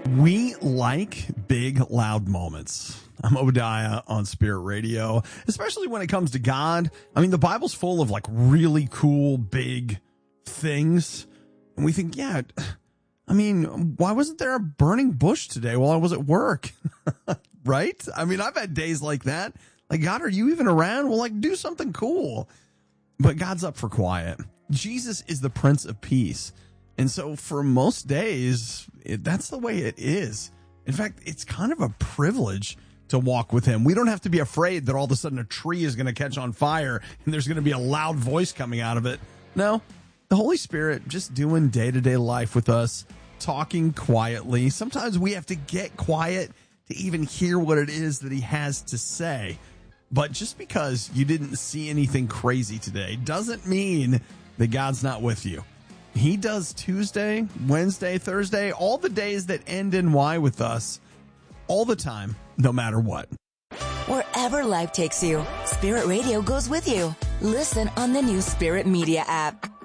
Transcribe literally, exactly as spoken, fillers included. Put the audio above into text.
We like big, loud moments. I'm Obadiah on Spirit Radio, especially when it comes to God. I mean, the Bible's full of like really cool, big things. And we think, yeah, I mean, why wasn't there a burning bush today while I was at work? Right? I mean, I've had days like that. Like, God, are you even around? Well, like, do something cool. But God's up for quiet. Jesus is the Prince of Peace. And so for most days, it, that's the way it is. In fact, it's kind of a privilege to walk with him. We don't have to be afraid that all of a sudden a tree is going to catch on fire and there's going to be a loud voice coming out of it. No, the Holy Spirit just doing day-to-day life with us, talking quietly. Sometimes we have to get quiet to even hear what it is that he has to say. But just because you didn't see anything crazy today doesn't mean that God's not with you. He does Tuesday, Wednesday, Thursday, all the days that end in Y with us, all the time, no matter what. Wherever life takes you, Spirit Radio goes with you. Listen on the new Spirit Media app.